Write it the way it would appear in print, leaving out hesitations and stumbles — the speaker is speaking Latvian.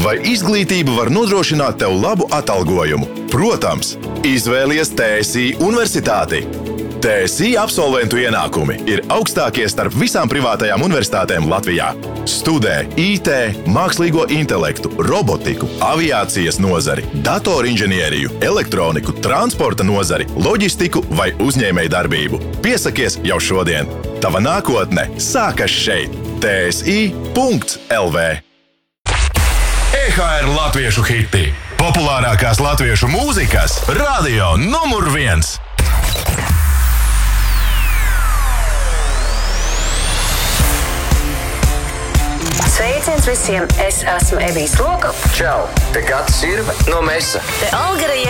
Vai izglītība var nodrošināt tev labu atalgojumu? Protams, izvēlies TSI universitāti. TSI absolventu ienākumi ir augstākie starp visām privātajām universitātēm Latvijā. Studē IT, mākslīgo intelektu, robotiku, aviācijas nozari, datorinženieriju, elektroniku, transporta nozari, loģistiku vai uzņēmējdarbību. Piesakies jau šodien. Tava nākotne sākas šeit. TSI.LV EHR latviešu hiti. Populārākās latviešu mūzikas radio numur 1. Sveiciens visiem, es esmu Evijas Loka. Čau, te Gata Sirve no Mesa. Te Algara